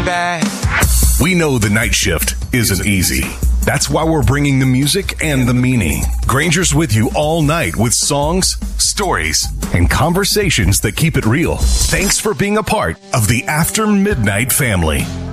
back. We know the night shift isn't easy. That's why we're bringing the music and the meaning. Granger's with you all night with songs, stories, and conversations that keep it real. Thanks for being a part of the After Midnight family.